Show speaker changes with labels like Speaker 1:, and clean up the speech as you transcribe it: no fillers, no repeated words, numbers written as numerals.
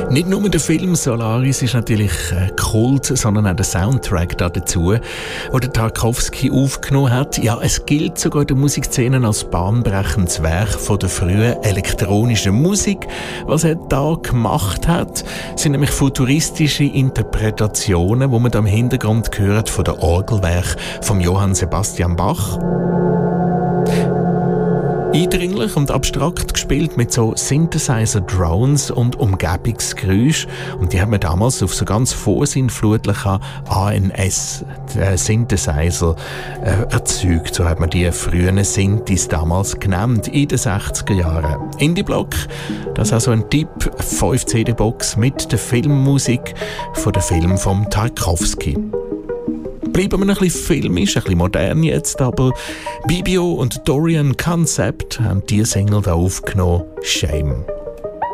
Speaker 1: Nicht nur der Film Solaris ist natürlich Kult, sondern auch der Soundtrack dazu, den der Tarkowski aufgenommen hat. Ja, es gilt sogar in der Musikszene als bahnbrechendes Werk von der frühen elektronischen Musik. Was er da gemacht hat, sind nämlich futuristische Interpretationen, wo man da im Hintergrund hört von der Orgelwerk von Johann Sebastian Bach. Eindringlich und abstrakt gespielt mit so Synthesizer-Drones und Umgebungsgeräusch. Und die haben wir damals auf so ganz vorsinnflutlichen ANS-Synthesizer erzeugt. So hat man die frühen Synthes damals genannt, in den 60er Jahren. Indie-Block, das ist also ein Tipp, 5 CD-Box mit der Filmmusik von dem Film von Tarkowski. Bleiben wir ein bisschen filmisch, ein bisschen modern jetzt, aber Bibio und Dorian Concept haben die Single da aufgenommen, Shame.